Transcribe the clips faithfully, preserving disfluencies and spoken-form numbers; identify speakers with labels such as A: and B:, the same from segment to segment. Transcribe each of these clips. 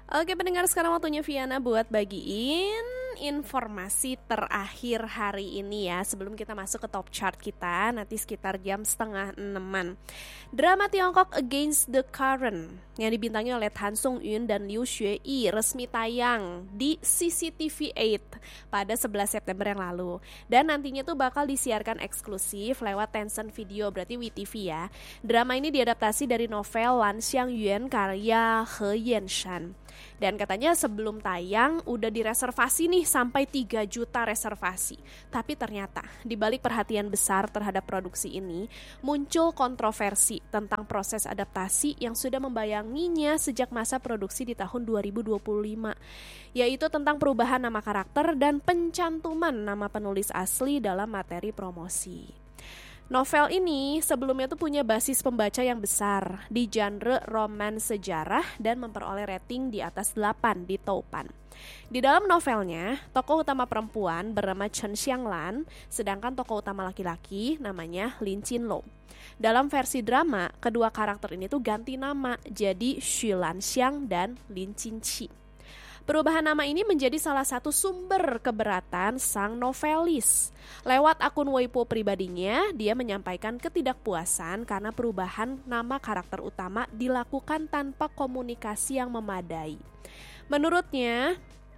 A: Oke pendengar, sekarang waktunya Viana buat bagiin informasi terakhir hari ini ya. Sebelum kita masuk ke top chart kita, nanti sekitar jam setengah enaman. Drama Tiongkok Against the Current yang dibintangi oleh Tan Sung-yoon dan Liu Xue-yi resmi tayang di C C T V delapan pada sebelas September yang lalu. Dan nantinya tuh bakal disiarkan eksklusif lewat Tencent Video, berarti W T V ya. Drama ini diadaptasi dari novel Lan Xiangyuan karya He Yanshan. Dan katanya sebelum tayang udah direservasi nih sampai tiga juta reservasi. Tapi ternyata di balik perhatian besar terhadap produksi ini muncul kontroversi tentang proses adaptasi yang sudah membayanginya sejak masa produksi di tahun dua ribu dua puluh lima, yaitu tentang perubahan nama karakter dan pencantuman nama penulis asli dalam materi promosi. Novel ini sebelumnya tuh punya basis pembaca yang besar di genre roman sejarah dan memperoleh rating di atas delapan di Toupan. Di dalam novelnya, tokoh utama perempuan bernama Chen Xianglan, sedangkan tokoh utama laki-laki namanya Lin Qinlo. Dalam versi drama, kedua karakter ini tuh ganti nama jadi Xu Lanxiang dan Lin Qinqi. Perubahan nama ini menjadi salah satu sumber keberatan sang novelis. Lewat akun Weibo pribadinya, dia menyampaikan ketidakpuasan karena perubahan nama karakter utama dilakukan tanpa komunikasi yang memadai. Menurutnya,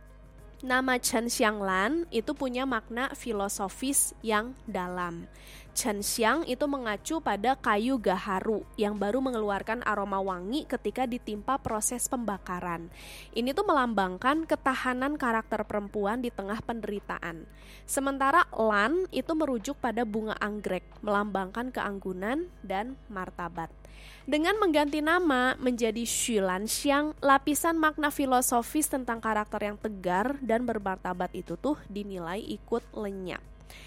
A: nama Chen Xianglan itu punya makna filosofis yang dalam. Chen Xiang itu mengacu pada kayu gaharu yang baru mengeluarkan aroma wangi ketika ditimpa proses pembakaran. Ini tuh melambangkan ketahanan karakter perempuan di tengah penderitaan. Sementara Lan itu merujuk pada bunga anggrek, melambangkan keanggunan dan martabat. Dengan mengganti nama menjadi Xu Lanxiang, lapisan makna filosofis tentang karakter yang tegar dan bermartabat itu tuh dinilai ikut lenyap.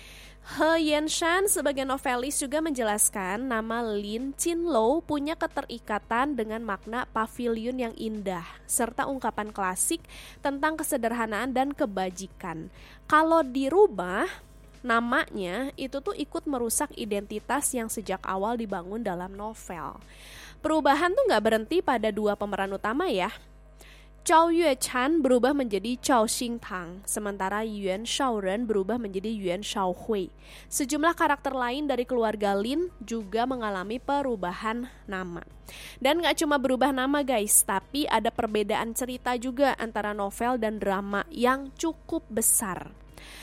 A: He Yanshan sebagai novelis juga menjelaskan nama Lin Qinlo punya keterikatan dengan makna pavilion yang indah serta ungkapan klasik tentang kesederhanaan dan kebajikan. Kalau dirubah, namanya itu tuh ikut merusak identitas yang sejak awal dibangun dalam novel. Perubahan tuh gak berhenti pada dua pemeran utama ya. Zhao Yuechan berubah menjadi Zhao Xingtang, sementara Yuan Shaoren berubah menjadi Yuan Shaohui. Sejumlah karakter lain dari keluarga Lin juga mengalami perubahan nama. Dan gak cuma berubah nama guys, tapi ada perbedaan cerita juga antara novel dan drama yang cukup besar.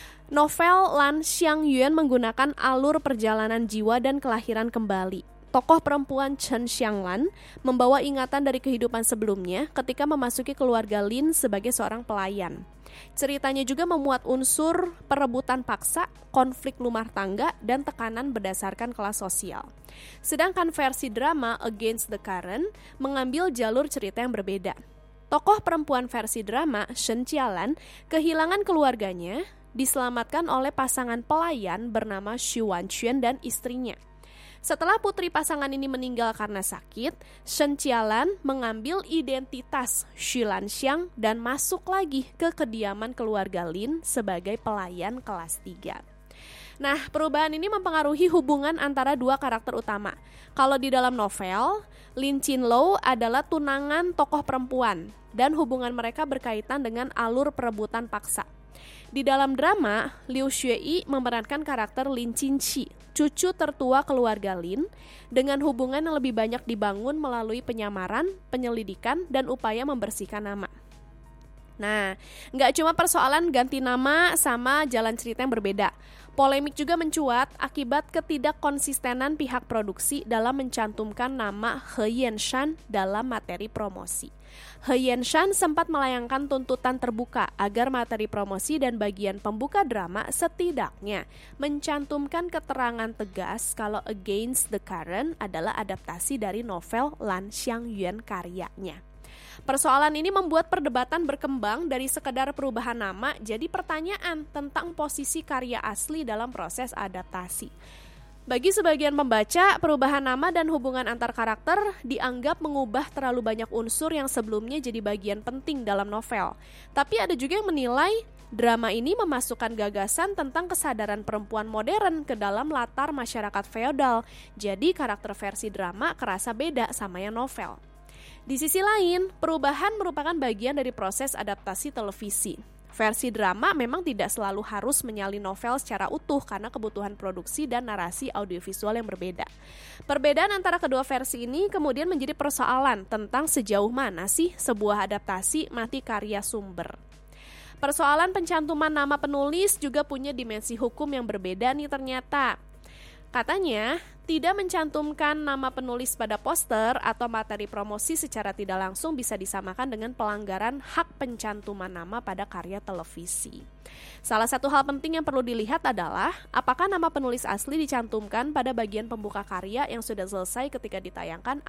A: Novel Lan Xiangyuan menggunakan alur perjalanan jiwa dan kelahiran kembali. Tokoh perempuan Chen Xianglan membawa ingatan dari kehidupan sebelumnya ketika memasuki keluarga Lin sebagai seorang pelayan. Ceritanya juga memuat unsur perebutan paksa, konflik rumah tangga, dan tekanan berdasarkan kelas sosial. Sedangkan versi drama Against the Current mengambil jalur cerita yang berbeda. Tokoh perempuan versi drama, Shen Qialan, kehilangan keluarganya, diselamatkan oleh pasangan pelayan bernama Xu Wanquan dan istrinya. Setelah putri pasangan ini meninggal karena sakit, Shen Qialan mengambil identitas Xu Lanxiang dan masuk lagi ke kediaman keluarga Lin sebagai pelayan kelas tiga. Nah, perubahan ini mempengaruhi hubungan antara dua karakter utama. Kalau di dalam novel, Lin Qinlo adalah tunangan tokoh perempuan dan hubungan mereka berkaitan dengan alur perebutan paksa. Di dalam drama, Liu Xue-yi memerankan karakter Lin Qinqi, cucu tertua keluarga Lin, dengan hubungan yang lebih banyak dibangun melalui penyamaran, penyelidikan, dan upaya membersihkan nama. Nah, nggak cuma persoalan ganti nama sama jalan cerita yang berbeda. Polemik juga mencuat akibat ketidakkonsistenan pihak produksi dalam mencantumkan nama He Yanshan dalam materi promosi. He Yanshan sempat melayangkan tuntutan terbuka agar materi promosi dan bagian pembuka drama setidaknya mencantumkan keterangan tegas kalau Against the Current adalah adaptasi dari novel Lan Xiangyuan karyanya. Persoalan ini membuat perdebatan berkembang dari sekedar perubahan nama jadi pertanyaan tentang posisi karya asli dalam proses adaptasi. Bagi sebagian pembaca, perubahan nama dan hubungan antar karakter dianggap mengubah terlalu banyak unsur yang sebelumnya jadi bagian penting dalam novel. Tapi ada juga yang menilai drama ini memasukkan gagasan tentang kesadaran perempuan modern ke dalam latar masyarakat feodal. Jadi karakter versi drama kerasa beda sama yang novel. Di sisi lain, perubahan merupakan bagian dari proses adaptasi televisi. Versi drama memang tidak selalu harus menyalin novel secara utuh karena kebutuhan produksi dan narasi audiovisual yang berbeda. Perbedaan antara kedua versi ini kemudian menjadi persoalan tentang sejauh mana sih sebuah adaptasi mati karya sumber. Persoalan pencantuman nama penulis juga punya dimensi hukum yang berbeda nih ternyata. Katanya, tidak mencantumkan nama penulis pada poster atau materi promosi secara tidak langsung bisa disamakan dengan pelanggaran hak pencantuman nama pada karya televisi. Salah satu hal penting yang perlu dilihat adalah apakah nama penulis asli dicantumkan pada bagian pembuka karya yang sudah selesai ketika ditayangkan